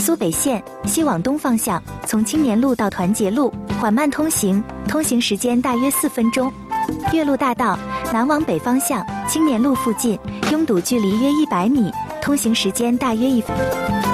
苏北线西往东方向，从青年路到团结路缓慢通行，通行时间大约4分钟。岳麓大道南往北方向，青年路附近拥堵距离约100米，通行时间大约1分。